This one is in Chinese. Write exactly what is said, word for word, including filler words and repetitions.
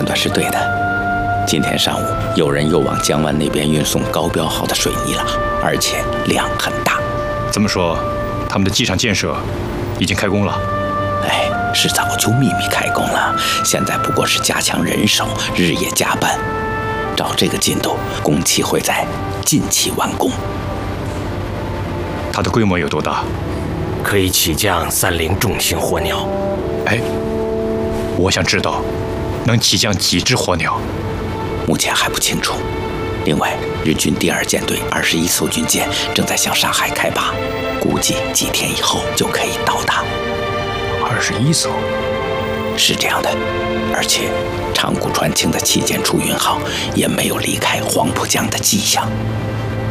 判断是对的。今天上午，有人又往江湾那边运送高标号的水泥了，而且量很大。 这么说，他们的机场建设已经开工了？ 哎，是早就秘密开工了，现在不过是加强人手，日夜加班。照这个进度，工期会在近期完工。 它的规模有多大？ 可以起降三菱重型火鸟。 哎，我想知道，能起降几只火鸟？ 目前还不清楚。另外，日军第二舰队二十一艘军舰正在向上海开拔，估计几天以后就可以到达。 二十一艘？ 是这样的，而且长谷川清的旗舰出云号也没有离开黄浦江的迹象。